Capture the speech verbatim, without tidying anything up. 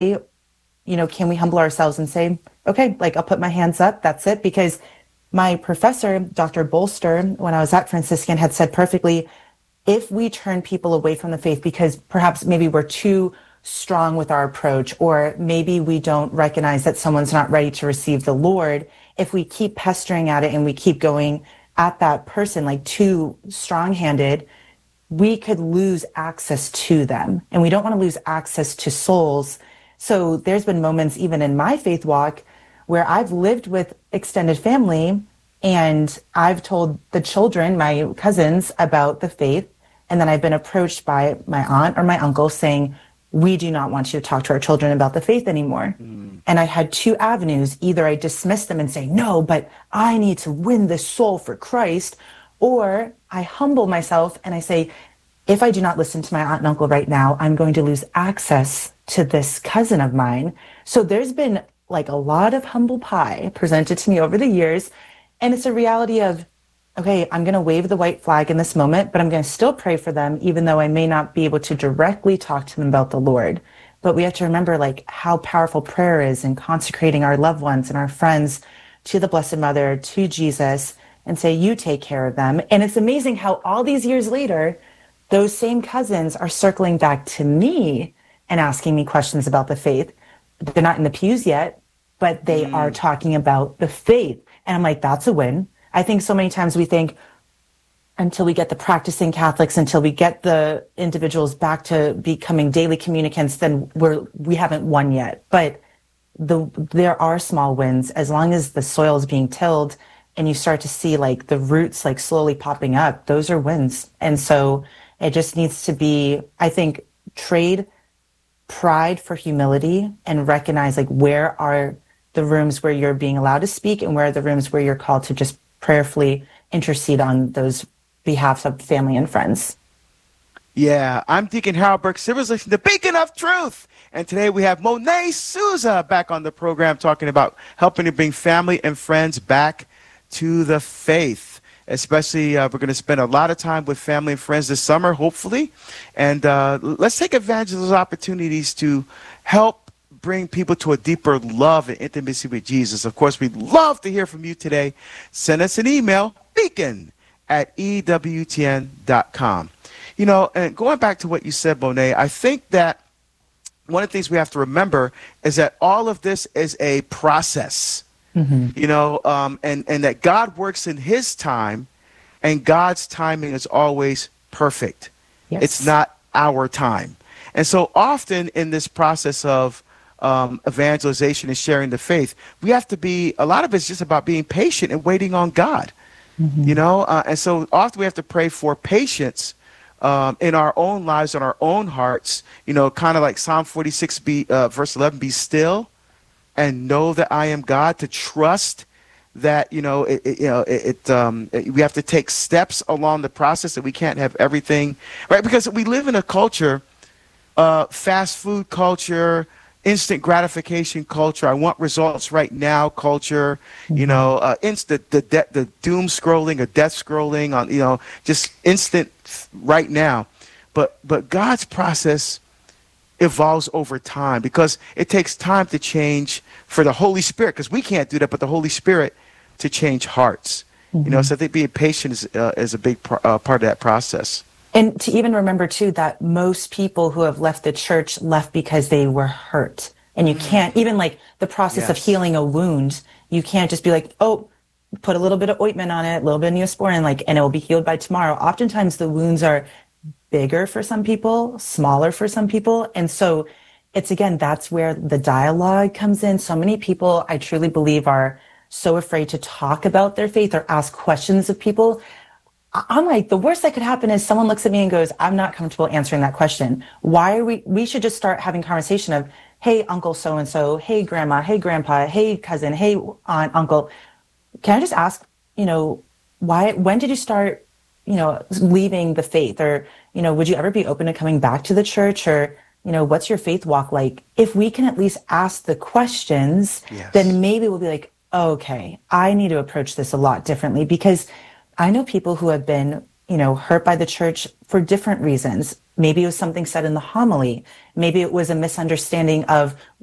you know, can we humble ourselves and say, okay, like I'll put my hands up. That's it. Because my professor, Doctor Bolster, when I was at Franciscan, had said perfectly, if we turn people away from the faith because perhaps maybe we're too strong with our approach, or maybe we don't recognize that someone's not ready to receive the Lord, if we keep pestering at it and we keep going at that person like too strong-handed, we could lose access to them. And we don't want to lose access to souls. So there's been moments even in my faith walk where I've lived with extended family and I've told the children, my cousins, about the faith. And then I've been approached by my aunt or my uncle saying, we do not want you to talk to our children about the faith anymore. Mm. And I had two avenues. Either I dismiss them and say, no, but I need to win this soul for Christ. Or I humble myself and I say, if I do not listen to my aunt and uncle right now, I'm going to lose access to this cousin of mine. So there's been like a lot of humble pie presented to me over the years. And it's a reality of, okay, I'm going to wave the white flag in this moment, but I'm going to still pray for them, even though I may not be able to directly talk to them about the Lord. But we have to remember like how powerful prayer is in consecrating our loved ones and our friends to the Blessed Mother, to Jesus, and say, you take care of them. And it's amazing how all these years later, those same cousins are circling back to me and asking me questions about the faith. They're not in the pews yet, but they mm. are talking about the faith. And I'm like, that's a win. I think so many times we think until we get the practicing Catholics, until we get the individuals back to becoming daily communicants, then we're, we haven't won yet. But the, there are small wins as long as the soil is being tilled and you start to see like the roots like slowly popping up. Those are wins. And so it just needs to be, I think, trade pride for humility and recognize like where are the rooms where you're being allowed to speak and where are the rooms where you're called to just prayerfully intercede on those behalfs of family and friends. Yeah, I'm Deacon Harold Burke Sivers, listening to Beacon of Truth. And today we have Monet Souza back on the program talking about helping to bring family and friends back to the faith. Especially, uh, we're going to spend a lot of time with family and friends this summer, hopefully. And uh, let's take advantage of those opportunities to help bring people to a deeper love and intimacy with Jesus. Of course, we'd love to hear from you today. Send us an email, beacon at E W T N dot com. You know, and going back to what you said, Monet, I think that one of the things we have to remember is that all of this is a process. Mm-hmm. You know, um, and, and that God works in his time, and God's timing is always perfect. Yes. It's not our time. And so often in this process of um, evangelization and sharing the faith, we have to be, a lot of it's just about being patient and waiting on God, mm-hmm. you know, uh, and so often we have to pray for patience um, in our own lives, in our own hearts, you know, kind of like Psalm forty-six, be, uh, verse eleven, be still and know that I am God, to trust that, you know, it, it you know, it, it um, it, we have to take steps along the process, that we can't have everything, right? Because we live in a culture, uh, fast food culture, instant gratification culture, I want results right now culture, mm-hmm. you know, uh, instant, the, de- the doom scrolling or death scrolling on, you know, just instant right now. But, but God's process evolves over time, because it takes time to change for the Holy Spirit, because we can't do that, but the Holy Spirit to change hearts. Mm-hmm. You know, so I think being patient is, uh, is a big par- uh, part of that process. And to even remember too that most people who have left the church left because they were hurt. And you can't, even like the process yes. of healing a wound, you can't just be like, oh, put a little bit of ointment on it, a little bit of Neosporin, like, and it will be healed by tomorrow. Oftentimes the wounds are bigger for some people, smaller for some people. And so it's, again, that's where the dialogue comes in. So many people, I truly believe, are so afraid to talk about their faith or ask questions of people. I'm like, the worst that could happen is someone looks at me and goes, I'm not comfortable answering that question. Why are we, we should just start having conversation of, hey, uncle so-and-so, hey, grandma, hey, grandpa, hey, cousin, hey, aunt, uncle. Can I just ask, you know, why, when did you start, you know, leaving the faith? Or, you know, would you ever be open to coming back to the church? Or, you know, what's your faith walk like? If we can at least ask the questions, yes. then maybe we'll be like, okay, I need to approach this a lot differently, because I know people who have been, you know, hurt by the church for different reasons. Maybe it was something said in the homily. Maybe it was a misunderstanding of